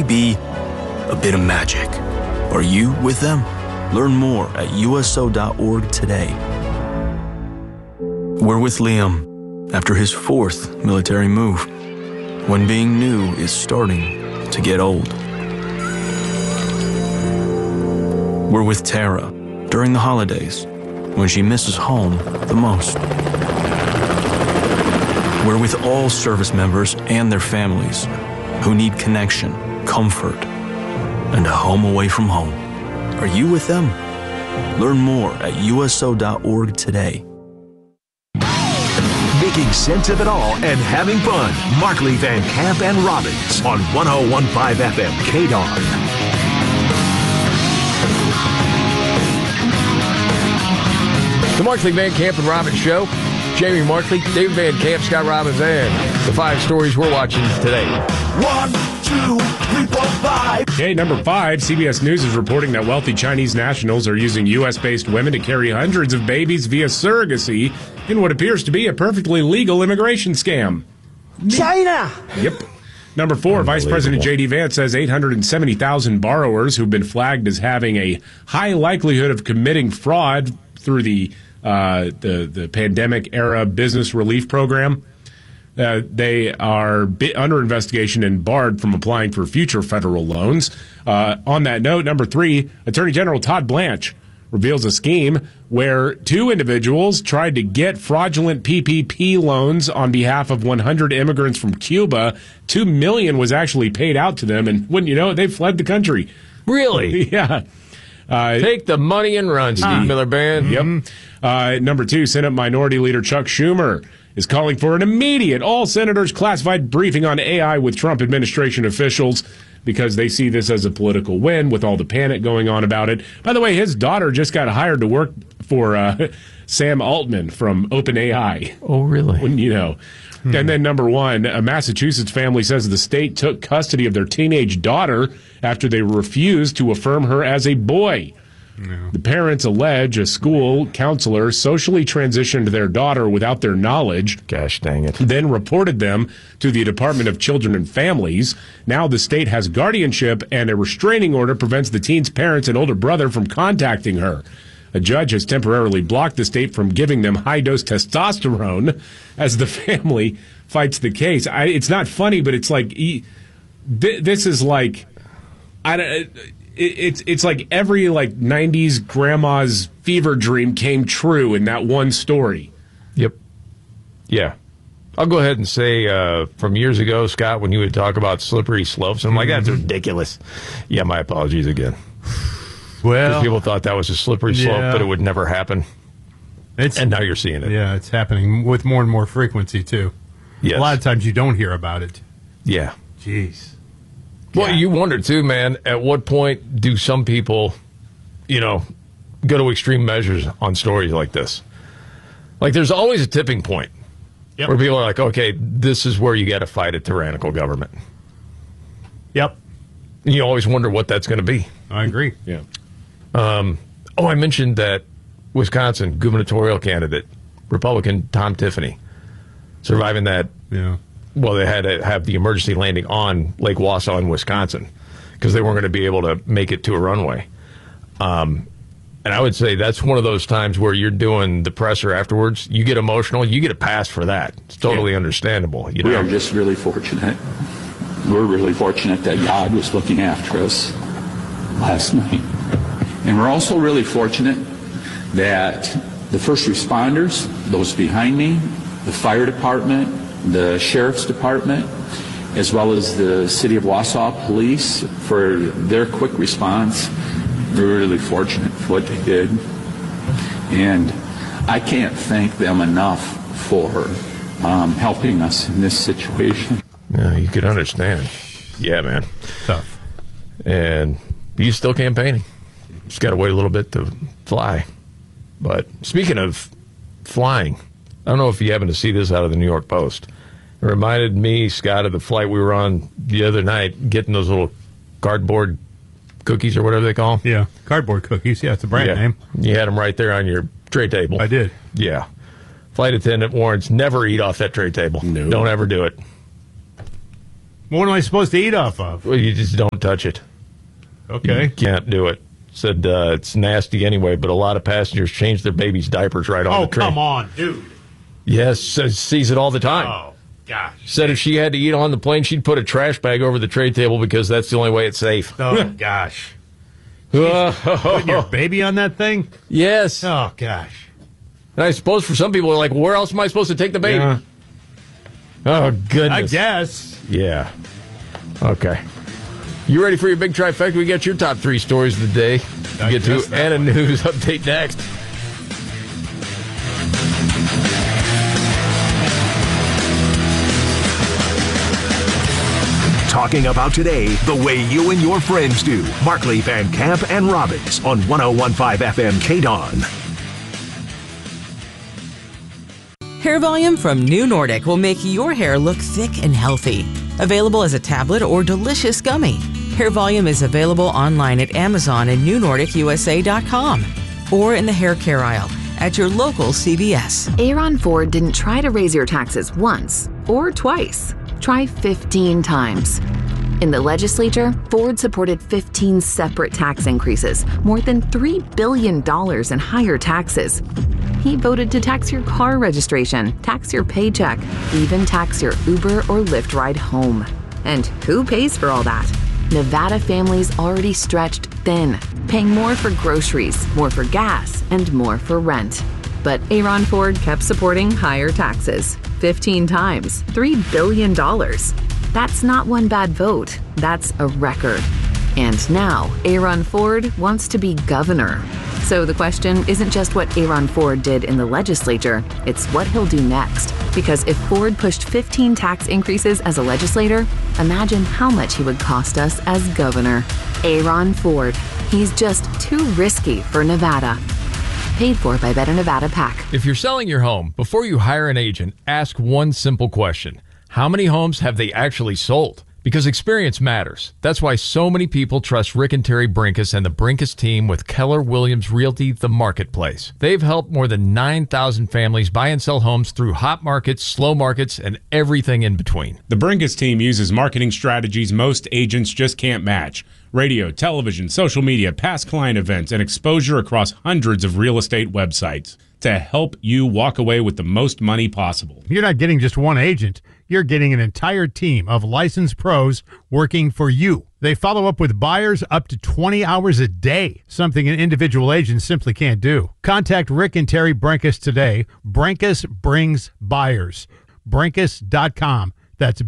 be a bit of magic. Are you with them? Learn more at USO.org today. We're with Liam after his 4th military move, when being new is starting to get old. We're with Tara during the holidays, when she misses home the most. We're with all service members and their families who need connection, comfort, and a home away from home. Are you with them? Learn more at USO.org today. Making sense of it all and having fun. Markley, Van Camp, and Robbins on 101.5 FM KDARN. The Markley, Van Camp, and Robbins Show. Jamie Markley, David Van Camp, Scott Robbins, and the 5 stories we're watching today. 1, 2, 3, 4, 5. Okay, number 5, CBS News is reporting that wealthy Chinese nationals are using U.S.-based women to carry hundreds of babies via surrogacy in what appears to be a perfectly legal immigration scam. China! Yep. Number 4, Vice President J.D. Vance says 870,000 borrowers who've been flagged as having a high likelihood of committing fraud through the pandemic era business relief program. They are under investigation and barred from applying for future federal loans. On that note, number 3, Attorney General Todd Blanche reveals a scheme where 2 individuals tried to get fraudulent PPP loans on behalf of 100 immigrants from Cuba. $2 million was actually paid out to them, and wouldn't you know it, they fled the country. Really? Yeah. Take the money and run, Steve Miller Band. Yep. Number 2, Senate Minority Leader Chuck Schumer is calling for an immediate all-senators classified briefing on AI with Trump administration officials because they see this as a political win with all the panic going on about it. By the way, his daughter just got hired to work for Sam Altman from OpenAI. Oh, really? Wouldn't you know? And then number 1, a Massachusetts family says the state took custody of their teenage daughter after they refused to affirm her as a boy. The parents allege a school counselor socially transitioned their daughter without their knowledge. Gosh dang it. Then reported them to the Department of Children and Families. Now the state has guardianship, and a restraining order prevents the teen's parents and older brother from contacting her. A judge has temporarily blocked the state from giving them high-dose testosterone as the family fights the case. It's not funny, but it's like this is like it's like every 90s grandma's fever dream came true in that one story. Yep. Yeah. I'll go ahead and say from years ago, Scott, when you would talk about slippery slopes, I'm like, that's ridiculous. Yeah, my apologies again. Well, because people thought that was a slippery slope, but it would never happen. And now you're seeing it. Yeah, it's happening with more and more frequency, too. Yes. A lot of times you don't hear about it. Yeah. Jeez. Well, you wonder, too, man, at what point do some people, go to extreme measures on stories like this? Like, there's always a tipping point where people are like, okay, this is where you got to fight a tyrannical government. Yep. And you always wonder what that's going to be. I agree. Yeah. I mentioned that Wisconsin gubernatorial candidate, Republican Tom Tiffany, surviving that. Yeah. Well, they had to have the emergency landing on Lake Wausau in Wisconsin because they weren't going to be able to make it to a runway. And I would say that's one of those times where you're doing the presser afterwards. You get emotional. You get a pass for that. It's totally understandable. We are just really fortunate. We're really fortunate that God was looking after us last night. And we're also really fortunate that the first responders, those behind me, the fire department, the sheriff's department, as well as the city of Wausau police for their quick response. We're really fortunate for what they did. And I can't thank them enough for helping us in this situation. Yeah, you could understand. Yeah, man. Tough. And he's still campaigning. Just got to wait a little bit to fly. But speaking of flying, I don't know if you happen to see this out of the New York Post. It reminded me, Scott, of the flight we were on the other night, getting those little cardboard cookies or whatever they call them. Yeah, cardboard cookies. Yeah, it's a brand name. You had them right there on your tray table. I did. Yeah. Flight attendant warns, never eat off that tray table. No. Don't ever do it. What am I supposed to eat off of? Well, you just don't touch it. Okay. You can't do it. Said it's nasty anyway, but a lot of passengers change their babies' diapers right on the train. Oh, come on, dude. Yes, sees it all the time. Oh, gosh. Said if she had to eat on the plane, she'd put a trash bag over the tray table because that's the only way it's safe. Oh, gosh. Putting your baby on that thing? Yes. Oh, gosh. And I suppose for some people, like, where else am I supposed to take the baby? Yeah. Oh, goodness. I guess. Yeah. Okay. You ready for your big trifecta? We got your top 3 stories of the day. I Get to guess that and a news update next. Talking about today the way you and your friends do. Markley, Van Camp, and Robbins on 101.5 FM KDON. Hair Volume from New Nordic will make your hair look thick and healthy. Available as a tablet or delicious gummy. Hair Volume is available online at Amazon and NewNordicUSA.com or in the hair care aisle at your local CVS. Aaron Ford didn't try to raise your taxes once or twice. Try 15 times. In the legislature, Ford supported 15 separate tax increases, more than $3 billion in higher taxes. He voted to tax your car registration, tax your paycheck, even tax your Uber or Lyft ride home. And who pays for all that? Nevada families already stretched thin, paying more for groceries, more for gas, and more for rent. But Aaron Ford kept supporting higher taxes, 15 times, $3 billion. That's not one bad vote, that's a record. And now, Aaron Ford wants to be governor. So the question isn't just what Aaron Ford did in the legislature, it's what he'll do next. Because if Ford pushed 15 tax increases as a legislator, imagine how much he would cost us as governor. Aaron Ford. He's just too risky for Nevada. Paid for by Better Nevada PAC. If you're selling your home, before you hire an agent, ask one simple question. How many homes have they actually sold? Because experience matters. That's why so many people trust Rick and Terry Brinkus and the Brinkus team with Keller Williams Realty, the marketplace. They've helped more than 9,000 families buy and sell homes through hot markets, slow markets, and everything in between. The Brinkus team uses marketing strategies most agents just can't match. Radio, television, social media, past client events, and exposure across hundreds of real estate websites to help you walk away with the most money possible. You're not getting just one agent. You're getting an entire team of licensed pros working for you. They follow up with buyers up to 20 hours a day, something an individual agent simply can't do. Contact Rick and Terry Brinkus today. Brinkus brings buyers. Brinkus.com. That's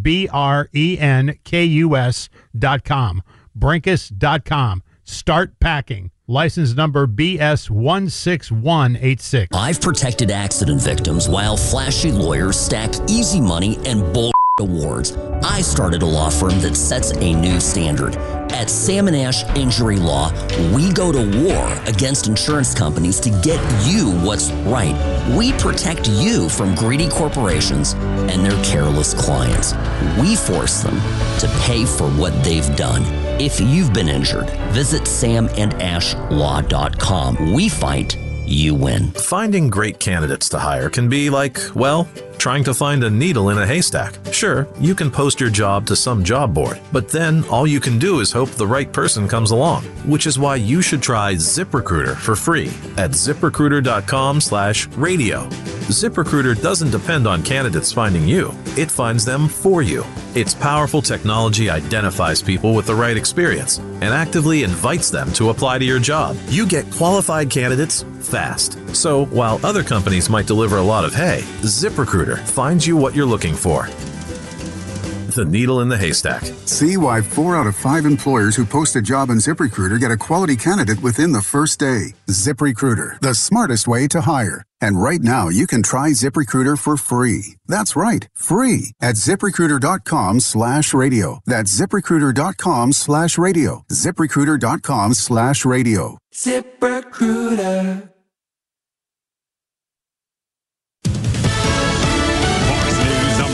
BRENKUS.com. Brinkus.com. Start packing. License number BS16186. I've protected accident victims while flashy lawyers stack easy money and bull awards. I started a law firm that sets a new standard. At Sam & Ash Injury Law, we go to war against insurance companies to get you what's right. We protect you from greedy corporations and their careless clients. We force them to pay for what they've done. If you've been injured, visit samandashlaw.com. We fight, you win. Finding great candidates to hire can be like, well, trying to find a needle in a haystack. Sure, you can post your job to some job board, but then all you can do is hope the right person comes along, which is why you should try ZipRecruiter for free at ZipRecruiter.com/radio. ZipRecruiter doesn't depend on candidates finding you. It finds them for you. Its powerful technology identifies people with the right experience and actively invites them to apply to your job. You get qualified candidates fast. So while other companies might deliver a lot of hay, ZipRecruiter finds you what you're looking for. The needle in the haystack. See why 4 out of 5 employers who post a job on ZipRecruiter get a quality candidate within the first day. ZipRecruiter, the smartest way to hire. And right now, you can try ZipRecruiter for free. That's right, free at ZipRecruiter.com/radio. That's ZipRecruiter.com/radio. ZipRecruiter.com/radio. ZipRecruiter.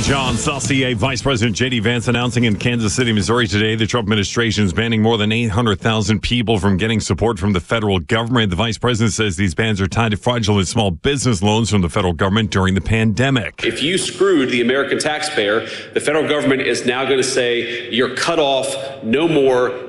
John Saucier, Vice President J.D. Vance announcing in Kansas City, Missouri today the Trump administration is banning more than 800,000 people from getting support from the federal government. The Vice President says these bans are tied to fraudulent small business loans from the federal government during the pandemic. If you screwed the American taxpayer, the federal government is now going to say you're cut off, no more.